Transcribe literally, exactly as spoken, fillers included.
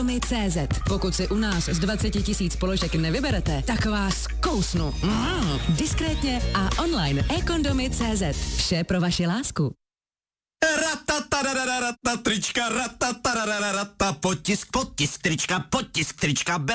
C Z. Pokud si u nás z dvacet tisíc položek nevyberete, tak vás kousnu. Mm, diskrétně a online. ekondomy tečka cé zet. Vše pro vaši lásku. Rata, trička, rata, potisk, potisk, trička, potisk, trička,